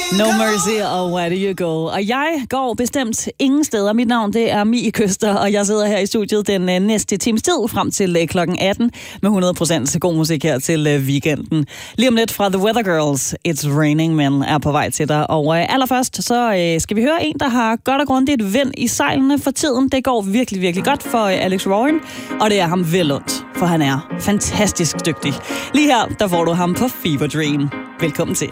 No Mercy og Where Do You Go. Og jeg går bestemt ingen steder. Mit navn det er Mie Køster, og jeg sidder her i studiet den næste times tid frem til klokken 18 med 100% god musik her til weekenden. Lige om lidt fra The Weather Girls, It's Raining Men er på vej til dig. Og allerførst så skal vi høre en, der har godt og grundigt vind i sejlene for tiden. Det går virkelig, virkelig godt for Alex Roaring, og det er ham vel ondt, for han er fantastisk dygtig. Lige her, der får du ham på Fever Dream. Velkommen til.